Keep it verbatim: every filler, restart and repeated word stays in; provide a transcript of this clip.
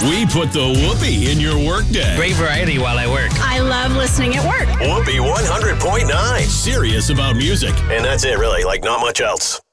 We put the whoopee in your workday. Great variety while I work. I love listening at work. Whoopee one hundred point nine. Serious about music. And that's it, really. Like, not much else.